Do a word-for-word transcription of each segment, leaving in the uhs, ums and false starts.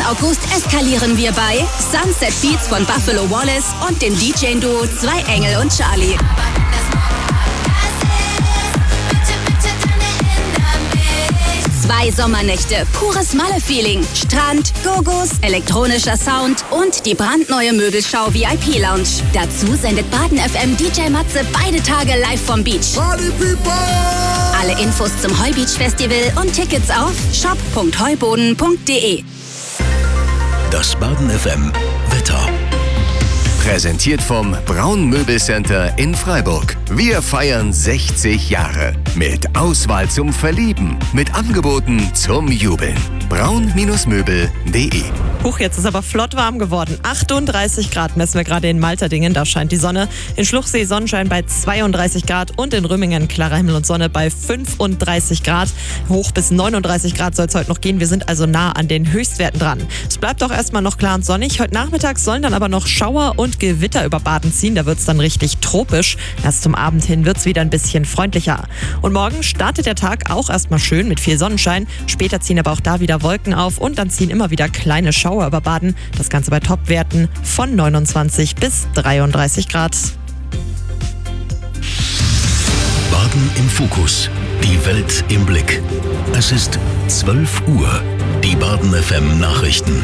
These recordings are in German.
August eskalieren wir bei Sunset Beats von Buffalo Wallace und dem D J-Duo Zwei Engel und Charlie. Zwei Sommernächte, pures Malle-Feeling, Strand, Gogos, elektronischer Sound und die brandneue Möbelschau V I P-Lounge. Dazu sendet Baden F M D J Matze beide Tage live vom Beach. Party People! Alle Infos zum Heubeach Festival und Tickets auf shop punkt heuboden punkt de. Das Baden F M Wetter. Präsentiert vom Braun Möbelcenter in Freiburg. Wir feiern sechzig Jahre. Mit Auswahl zum Verlieben. Mit Angeboten zum Jubeln. braun Möbel punkt de. Huch, jetzt ist aber flott warm geworden. achtunddreißig Grad messen wir gerade in Malterdingen, da scheint die Sonne. In Schluchsee Sonnenschein bei zweiunddreißig Grad und in Rümmingen klarer Himmel und Sonne bei fünfunddreißig Grad. Hoch bis neununddreißig Grad soll es heute noch gehen. Wir sind also nah an den Höchstwerten dran. Es bleibt auch erstmal noch klar und sonnig. Heute Nachmittag sollen dann aber noch Schauer und Gewitter über Baden ziehen. Da wird es dann richtig tropisch. Erst zum Abend hin wird es wieder ein bisschen freundlicher. Und morgen startet der Tag auch erstmal schön mit viel Sonnenschein. Später ziehen aber auch da wieder Wolken auf und dann ziehen immer wieder kleine Schauer über Baden. Das Ganze bei Topwerten von neunundzwanzig bis dreiunddreißig Grad. Baden im Fokus. Die Welt im Blick. Es ist zwölf Uhr. Die Baden F M Nachrichten.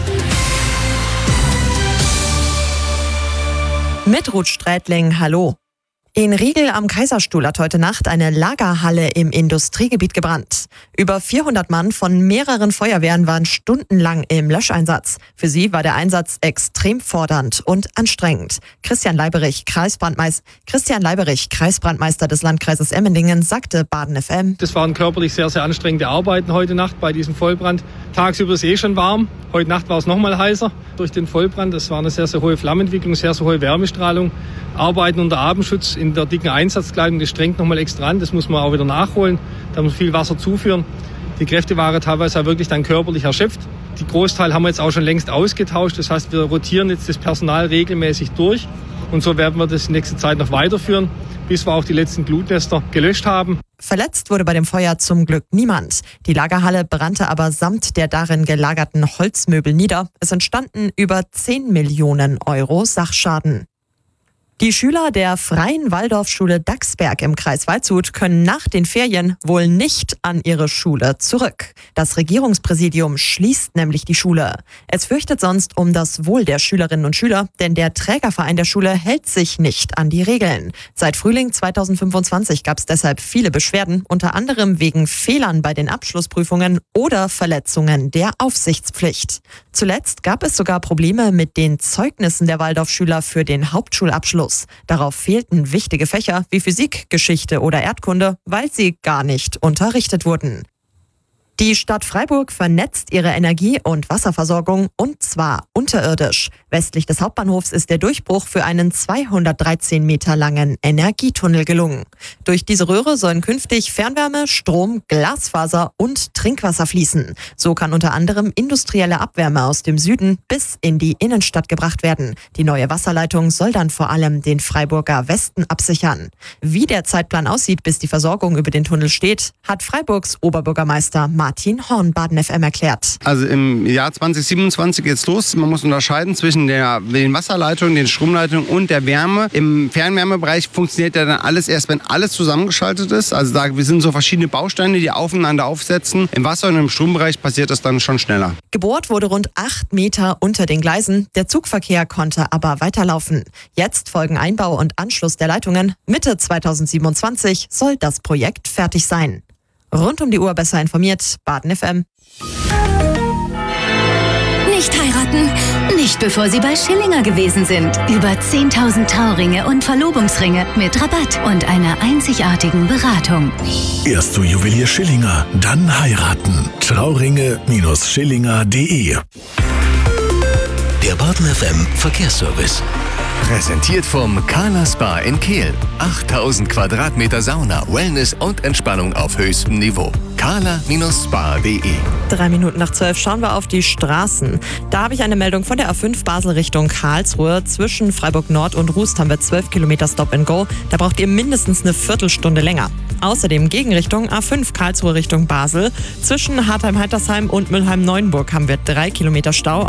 Mit Ruth Strätling, hallo. In Riegel am Kaiserstuhl hat heute Nacht eine Lagerhalle im Industriegebiet gebrannt. Über vierhundert Mann von mehreren Feuerwehren waren stundenlang im Löscheinsatz. Für sie war der Einsatz extrem fordernd und anstrengend. Christian Leiberich, Kreisbrandmeister, Christian Leiberich, Kreisbrandmeister des Landkreises Emmendingen, sagte Baden F M. Das waren körperlich sehr, sehr anstrengende Arbeiten heute Nacht bei diesem Vollbrand. Tagsüber ist es eh schon warm. Heute Nacht war es noch mal heißer durch den Vollbrand. Es war eine sehr, sehr hohe Flammenentwicklung, sehr, sehr hohe Wärmestrahlung. Arbeiten unter Atemschutz in der dicken Einsatzkleidung, das strengt noch mal extra an. Das muss man auch wieder nachholen. Da muss man viel Wasser zuführen. Die Kräfte waren teilweise auch wirklich dann körperlich erschöpft. Die Großteil haben wir jetzt auch schon längst ausgetauscht. Das heißt, wir rotieren jetzt das Personal regelmäßig durch. Und so werden wir das in nächster Zeit noch weiterführen, bis wir auch die letzten Glutnester gelöscht haben. Verletzt wurde bei dem Feuer zum Glück niemand. Die Lagerhalle brannte aber samt der darin gelagerten Holzmöbel nieder. Es entstanden über zehn Millionen Euro Sachschaden. Die Schüler der Freien Waldorfschule Dachsberg im Kreis Waldshut können nach den Ferien wohl nicht an ihre Schule zurück. Das Regierungspräsidium schließt nämlich die Schule. Es fürchtet sonst um das Wohl der Schülerinnen und Schüler, denn der Trägerverein der Schule hält sich nicht an die Regeln. Seit Frühling zweitausendfünfundzwanzig gab es deshalb viele Beschwerden, unter anderem wegen Fehlern bei den Abschlussprüfungen oder Verletzungen der Aufsichtspflicht. Zuletzt gab es sogar Probleme mit den Zeugnissen der Waldorfschüler für den Hauptschulabschluss. Darauf fehlten wichtige Fächer wie Physik, Geschichte oder Erdkunde, weil sie gar nicht unterrichtet wurden. Die Stadt Freiburg vernetzt ihre Energie- und Wasserversorgung und zwar unterirdisch. Westlich des Hauptbahnhofs ist der Durchbruch für einen zweihundertdreizehn Meter langen Energietunnel gelungen. Durch diese Röhre sollen künftig Fernwärme, Strom, Glasfaser und Trinkwasser fließen. So kann unter anderem industrielle Abwärme aus dem Süden bis in die Innenstadt gebracht werden. Die neue Wasserleitung soll dann vor allem den Freiburger Westen absichern. Wie der Zeitplan aussieht, bis die Versorgung über den Tunnel steht, hat Freiburgs Oberbürgermeister Martin Horn Baden F M erklärt. Also im Jahr zwanzig siebenundzwanzig geht's los. Man muss unterscheiden zwischen der, den Wasserleitungen, den Stromleitungen und der Wärme. Im Fernwärmebereich funktioniert ja dann alles erst, wenn alles zusammengeschaltet ist. Also da wir sind so verschiedene Bausteine, die aufeinander aufsetzen. Im Wasser- und im Strombereich passiert das dann schon schneller. Gebohrt wurde rund acht Meter unter den Gleisen. Der Zugverkehr konnte aber weiterlaufen. Jetzt folgen Einbau und Anschluss der Leitungen. Mitte zweitausendsiebenundzwanzig soll das Projekt fertig sein. Rund um die Uhr besser informiert, Baden F M. Nicht heiraten, nicht bevor Sie bei Schillinger gewesen sind. Über zehntausend Trauringe und Verlobungsringe mit Rabatt und einer einzigartigen Beratung. Erst zu Juwelier Schillinger, dann heiraten. Trauringe Schillinger punkt de. Der Baden F M Verkehrsservice. Präsentiert vom Carla Spa in Kehl. achttausend Quadratmeter Sauna, Wellness und Entspannung auf höchstem Niveau. carla Spa punkt de. Drei Minuten nach zwölf schauen wir auf die Straßen. Da habe ich eine Meldung von der A fünf Basel Richtung Karlsruhe. Zwischen Freiburg Nord und Rust haben wir zwölf Kilometer Stop and Go. Da braucht ihr mindestens eine Viertelstunde länger. Außerdem Gegenrichtung A fünf Karlsruhe Richtung Basel. Zwischen Hartheim-Heitersheim und Mülheim-Neuenburg haben wir drei Kilometer Stau.